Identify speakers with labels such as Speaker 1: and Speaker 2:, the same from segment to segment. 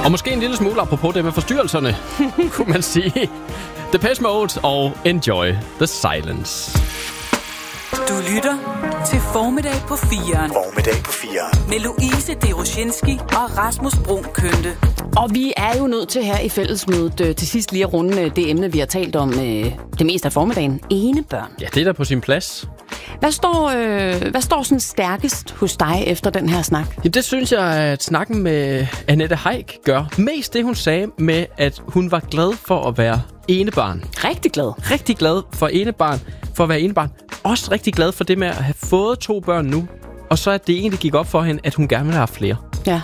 Speaker 1: Og måske en lille smule apropos det med forstyrrelserne, kunne man sige. Depeche Mode og Enjoy the Silence.
Speaker 2: Du lytter til Formiddag på 4'eren.
Speaker 3: Formiddag på 4'eren.
Speaker 2: Med Louise Derosjenski og Rasmus Bruun Kønte.
Speaker 4: Og vi er jo nødt til her i fællesmødet til sidst lige at runde det emne, vi har talt om det meste af formiddagen. Enebørn.
Speaker 1: Ja, det er der på sin plads.
Speaker 4: Hvad står sådan stærkest hos dig efter den her snak?
Speaker 1: Ja, det synes jeg, at snakken med Annette Heick gør. Mest det, hun sagde med, at hun var glad for at være enebarn.
Speaker 4: Rigtig glad.
Speaker 1: Rigtig glad for at være enebarn. Også rigtig glad for det med at have fået 2 børn nu. Og så at det egentlig gik op for hende, at hun gerne ville have flere.
Speaker 4: Ja.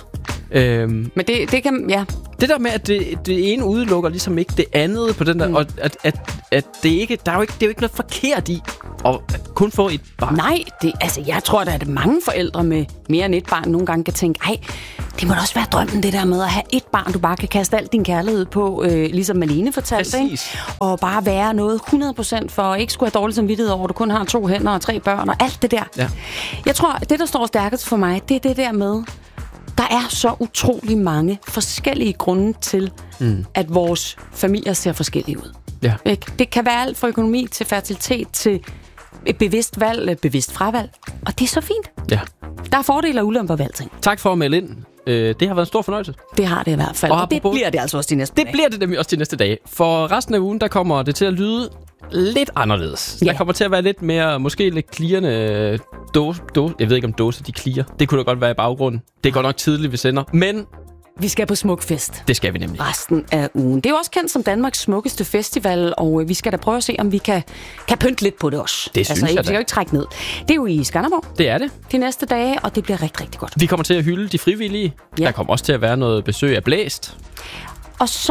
Speaker 4: Men det kan, ja.
Speaker 1: Det der med, at det ene udelukker ligesom ikke det andet på den der, og at det ikke, det er jo ikke noget forkert i at kun få et barn.
Speaker 4: Nej, jeg tror, der er mange forældre med mere end et barn nogle gange kan tænke, ej, det må da også være drømmen, det der med at have et barn, du bare kan kaste al din kærlighed på, ligesom Malene fortalte, ikke? Og bare være noget 100% for ikke skulle have dårlig samvittighed over, at du kun har 2 hænder og 3 børn og alt det der. Ja. Jeg tror, det der står stærkest for mig, det er det der med, der er så utrolig mange forskellige grunde til, at vores familier ser forskellige ud. Ja. Det kan være alt fra økonomi til fertilitet til et bevidst valg, bevidst fravalg. Og det er så fint. Ja. Der er fordele og ulemper ved alting. Tak for at melde ind. Det har været en stor fornøjelse. Det har det i hvert fald. Og det bliver det altså også de næste dage. Det bliver det nemlig også de næste dage. For resten af ugen, der kommer det til at lyde lidt anderledes. Ja. Der kommer til at være lidt mere, måske lidt klirrende dåse. Jeg ved ikke, om dåser de klirrer. Det kunne da godt være i baggrunden. Det er godt nok tidligt, vi sender. Men vi skal på Smukfest. Det skal vi nemlig. Resten af ugen. Det er jo også kendt som Danmarks smukkeste festival, og vi skal da prøve at se, om vi kan pynte lidt på det også. Det synes jeg da. Vi skal jo ikke trække ned. Det er jo i Skanderborg. Det er det. De næste dage, og det bliver rigtig, rigtig godt. Vi kommer til at hylde de frivillige. Ja. Der kommer også til at være noget besøg af Blæst. Og så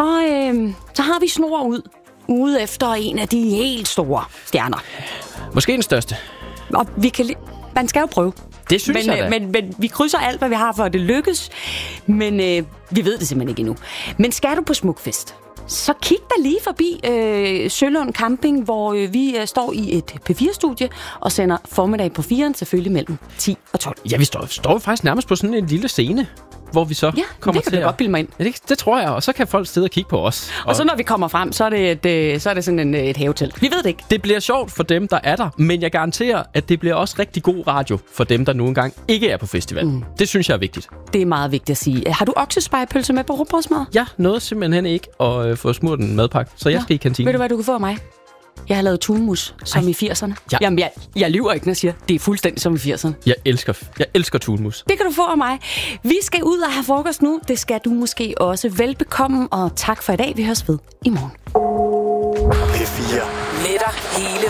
Speaker 4: har vi snor ude efter en af de helt store stjerner. Måske den største. Og man skal jo prøve. Det synes jeg da. Men vi krydser alt, hvad vi har for, at det lykkes. Men vi ved det simpelthen ikke endnu. Men skal du på Smukfest, så kig da lige forbi Sølund Camping, hvor vi står i et P4-studie og sender Formiddag på 4'eren, selvfølgelig mellem 10 og 12. Ja, vi står faktisk nærmest på sådan en lille scene, hvor vi så kommer til at... Ja, det kan du godt bilde mig ind. Ja, det tror jeg, og så kan folk sidde og kigge på os. Og så når vi kommer frem, så er det sådan et havetelt. Vi ved det ikke. Det bliver sjovt for dem, der er der, men jeg garanterer, at det bliver også rigtig god radio for dem, der nu engang ikke er på festivalen. Det synes jeg er vigtigt. Det er meget vigtigt at sige. Har du oksespejepølse med på rugbrødsmad? Ja, noget simpelthen ikke at få smurt en madpakke, så jeg skal i kantinen. Ved du, hvad du kan få af mig? Jeg har lavet tunmus, som i 80'erne. Ja. Jamen, jeg lyver ikke, når jeg siger, det er fuldstændig som i 80'erne. Jeg elsker tunmus. Det kan du få af mig. Vi skal ud og have frokost nu. Det skal du måske også. Velbekomme, og tak for i dag. Vi høres ved i morgen.
Speaker 3: P4.
Speaker 2: Med dig hele